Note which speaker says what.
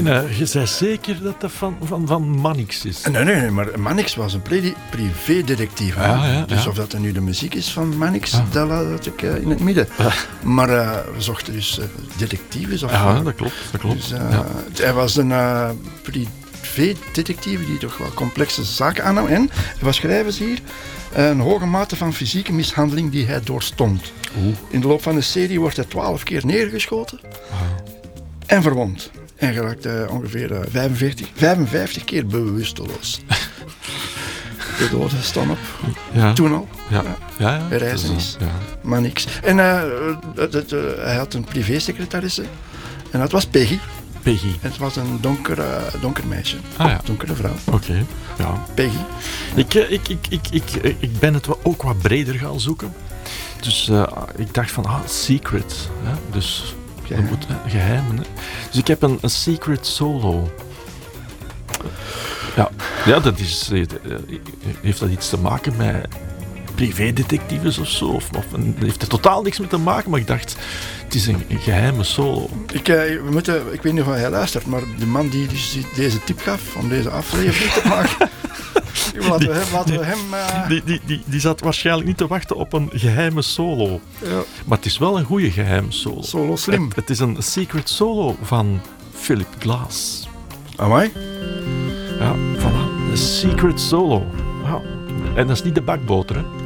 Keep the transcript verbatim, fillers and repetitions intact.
Speaker 1: En uh, je zei zeker dat dat van, van, van Mannix is?
Speaker 2: Nee, nee, nee, maar Mannix was een pri- privé-detectief.
Speaker 1: Ja, ja,
Speaker 2: dus
Speaker 1: ja.
Speaker 2: of dat er nu de muziek is van Mannix,
Speaker 1: Ja.
Speaker 2: dat laat ik uh, in het midden.
Speaker 1: Ja.
Speaker 2: Maar uh, we zochten dus uh, detectives. Of,
Speaker 1: Ja, dat klopt. Dat klopt.
Speaker 2: Dus, uh,
Speaker 1: ja.
Speaker 2: Hij was een uh, privé-detectief die toch wel complexe zaken aannam. En, wat schrijven ze hier? Een hoge mate van fysieke mishandeling die hij doorstond.
Speaker 1: Oeh.
Speaker 2: In de loop van de serie wordt hij twaalf keer neergeschoten
Speaker 1: Ah.
Speaker 2: en verwond. En geraakt uh, ongeveer uh, vijfenveertig, vijfenvijftig keer bewusteloos. De doden staan op.
Speaker 1: Ja.
Speaker 2: Toen al.
Speaker 1: Ja, ja, ja.
Speaker 2: Bij reizen is.
Speaker 1: Ja.
Speaker 2: Maar niks. En uh, het, het, uh, hij had een privésecretaresse. En dat was Peggy.
Speaker 1: Peggy.
Speaker 2: En het was een donker, uh, donker meisje.
Speaker 1: Ah ja.
Speaker 2: Donkere vrouw.
Speaker 1: Oké, okay. Ja.
Speaker 2: Peggy.
Speaker 1: Ik, ik, ik, ik, ik, ik ben het ook wat breder gaan zoeken. Dus uh, ik dacht van, ah, secret. Hè? Dus
Speaker 2: Geheim.
Speaker 1: dat moet, hè, geheimen. Hè? Dus ik heb een, een secret solo. Ja, ja, dat is, heeft dat iets te maken met privédetectives of zo? Of, of een, heeft er totaal niks mee te maken, maar ik dacht, het is een, een geheime solo.
Speaker 2: Ik, uh, we moeten, ik weet niet of hij luistert, maar de man die dus deze tip gaf om deze aflevering te maken, laten we hem... Laten we hem uh...
Speaker 1: die, die, die, die zat waarschijnlijk niet te wachten op een geheime solo.
Speaker 2: Ja.
Speaker 1: Maar het is wel een goede geheime solo.
Speaker 2: Solo slim.
Speaker 1: Het, het is een secret solo van Philip Glass.
Speaker 2: Amai.
Speaker 1: Ja, voilà. Een secret solo. Ja. En dat is niet de bakboter, hè.